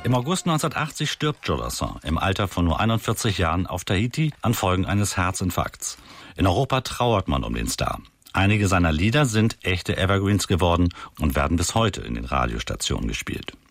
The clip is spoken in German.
Im August 1980 stirbt Joe Dassin im Alter von nur 41 Jahren auf Tahiti an Folgen eines Herzinfarkts. In Europa trauert man um den Star. Einige seiner Lieder sind echte Evergreens geworden und werden bis heute in den Radiostationen gespielt.